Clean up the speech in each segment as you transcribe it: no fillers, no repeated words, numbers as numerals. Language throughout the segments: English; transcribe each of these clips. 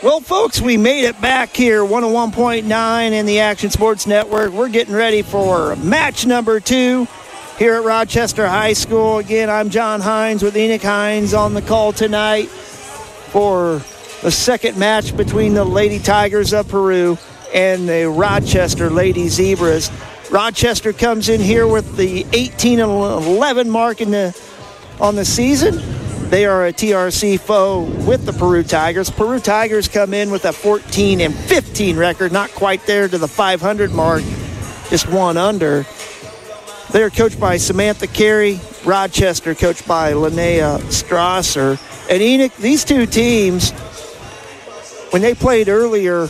Well, folks, we made it back here, 101.9 in the Action Sports Network. We're getting ready for match number 2 here at Rochester High School. Again, I'm John Hines with Enoch Hines on the call tonight for the second match between the Lady Tigers of Peru and the Rochester Lady Zebras. Rochester comes in here with the 18-11 mark on the season. They are a TRC foe with the Peru Tigers. Peru Tigers come in with a 14-15 record, not quite there to the 500 mark, just one under. They're coached by Samantha Carey. Rochester coached by Linnea Strasser. And Enoch, these two teams, when they played earlier,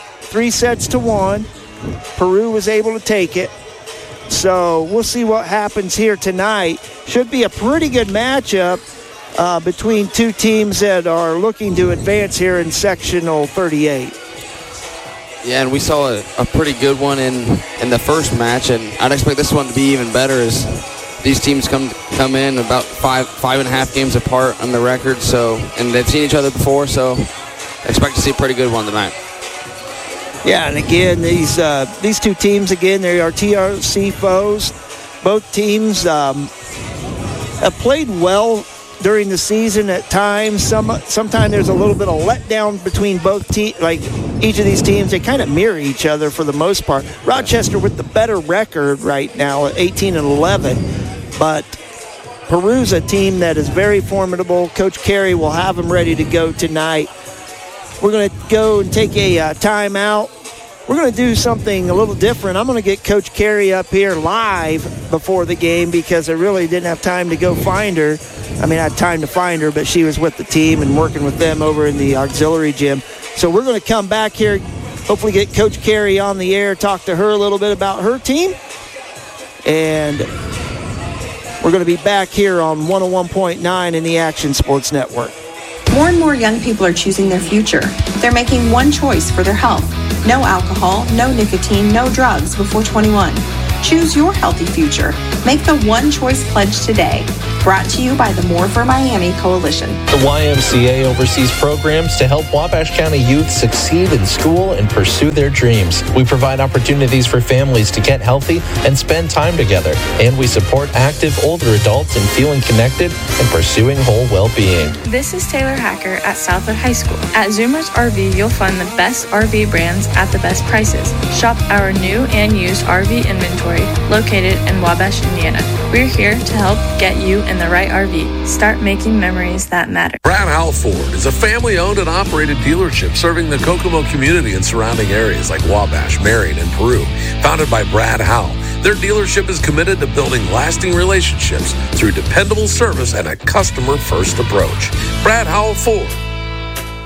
3-1, Peru was able to take it. So we'll see what happens here tonight. Should be a pretty good matchup between two teams that are looking to advance here in Sectional 38. Yeah, and we saw a pretty good one in the first match, and I'd expect this one to be even better as these teams come in about five and a half games apart on the record. So, and they've seen each other before, so expect to see a pretty good one tonight. Yeah, and again, these two teams, again, they are TRC foes. Both teams have played well during the season at times. Sometimes there's a little bit of letdown between both teams. Like each of these teams, they kind of mirror each other for the most part. Rochester with the better record right now at 18-11, but Peru's a team that is very formidable. Coach Carey will have them ready to go tonight. We're going to go and take a timeout. We're going to do something a little different. I'm going to get Coach Carey up here live before the game because I really didn't have time to go find her. I mean, I had time to find her, but she was with the team and working with them over in the auxiliary gym. So we're going to come back here, hopefully get Coach Carey on the air, talk to her a little bit about her team. And we're going to be back here on 101.9 in the Action Sports Network. More and more young people are choosing their future. They're making one choice for their health. No alcohol, no nicotine, no drugs before 21. Choose your healthy future. Make the One Choice Pledge today. Brought to you by the More for Miami Coalition. The YMCA oversees programs to help Wabash County youth succeed in school and pursue their dreams. We provide opportunities for families to get healthy and spend time together. And we support active older adults in feeling connected and pursuing whole well-being. This is Taylor Hacker at Southwood High School. At Zoomers RV, you'll find the best RV brands at the best prices. Shop our new and used RV inventory located in Wabash, Indiana. We're here to help get you in the right RV. Start making memories that matter. Brad Howell Ford is a family-owned and operated dealership serving the Kokomo community and surrounding areas like Wabash, Marion, and Peru. Founded by Brad Howell, their dealership is committed to building lasting relationships through dependable service and a customer-first approach. Brad Howell Ford,